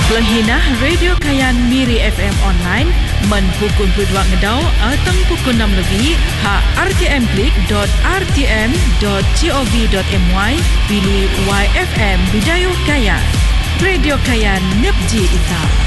Pelenghinah Radio Kayan Miri FM online men pukul 22 ngedau atang pukul 6 lebih ha rtmklik.rtm.gov.my pilih YFM Bidayu Kayan. Radio Kayan Nepji Ita.